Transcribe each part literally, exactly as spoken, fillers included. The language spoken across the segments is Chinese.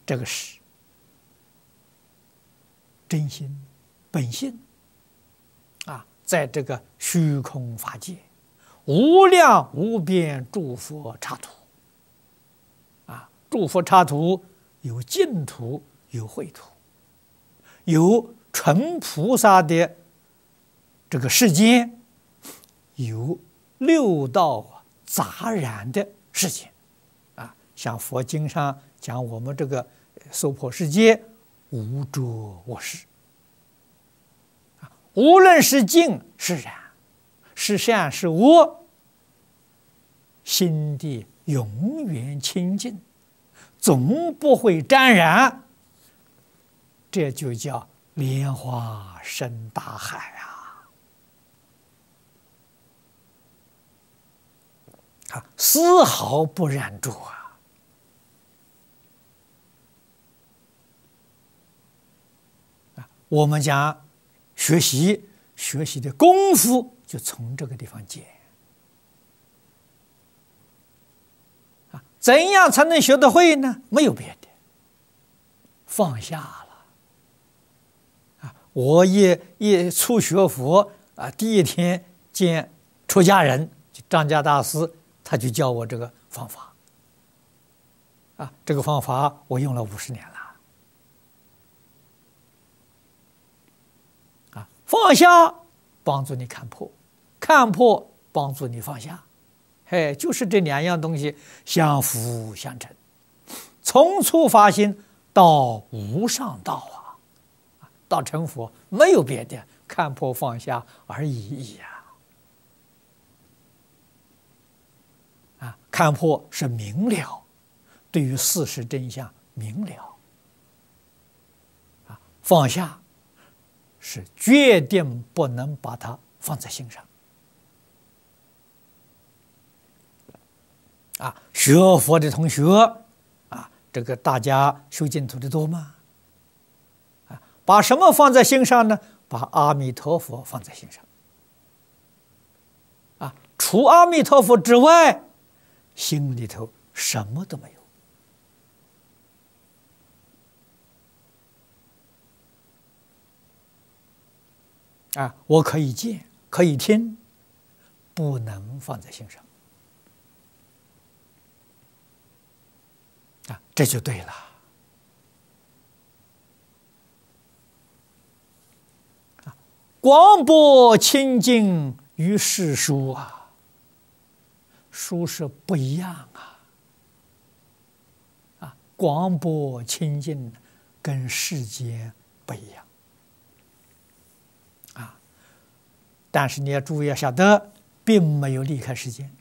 这个是真心本性啊，在这个虚空法界，无量无边诸佛刹土啊，诸佛刹土有净土，有秽土，有纯菩萨的这个世间，有六道杂染的世间啊，像佛经上讲我们这个娑婆世界无着我识啊，无论是净是染，是善是恶，心地永远清净，总不会沾染，这就叫莲花生大海啊！啊，丝毫不染着啊！啊，我们讲学习学习的功夫，就从这个地方解。啊，怎样才能学得会呢？没有别的，放下了。啊，我一一初学佛啊，第一天见出家人张家大师，他就教我这个方法。啊，这个方法我用了五十年了。啊，放下帮助你看破，看破帮助你放下。哎，就是这两样东西相辅相成，从初发心到无上道啊，到成佛没有别的，看破放下而已呀。啊，看破是明了，对于事实真相明了。啊，放下是决定不能把它放在心上。啊，学佛的同学啊，这个大家修净土的多吗？啊，把什么放在心上呢？把阿弥陀佛放在心上。啊，除阿弥陀佛之外，心里头什么都没有。啊，我可以见，可以听，不能放在心上。啊，这就对了。啊，广博清净与世殊啊，殊是不一样啊。啊，广博清净跟世间不一样。啊，但是你要注意要晓得，并没有离开世间。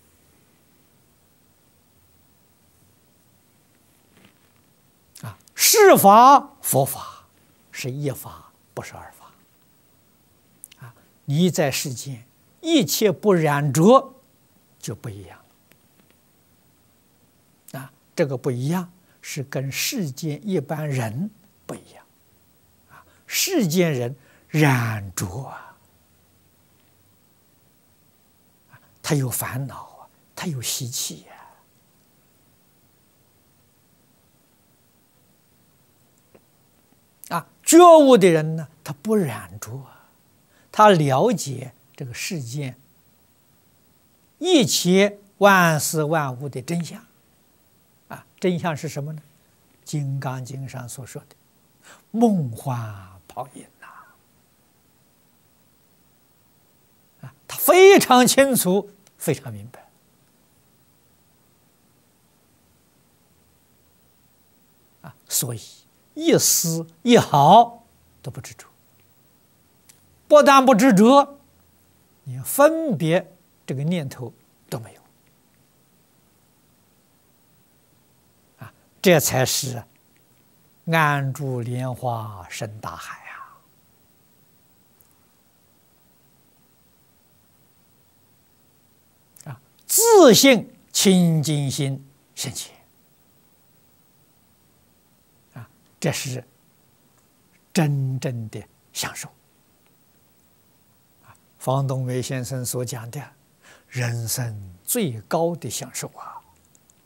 是法佛法是一法，不是二法。啊，你在世间一切不染着，就不一样了。啊，这个不一样是跟世间一般人不一样。啊，世间人染着啊，他有烦恼啊，他有习气呀。啊，觉悟的人呢，他不染着，他了解这个世间一切万事万物的真相。啊，真相是什么呢？《金刚经》上所说的梦幻泡影呐。啊，他非常清楚，非常明白。啊，所以一丝一毫都不执着，不但不执着，连分别这个念头都没有啊！这才是安住莲花生大海啊！啊，自信清净心现前。这是真正的享受。方东梅先生所讲的人生最高的享受啊！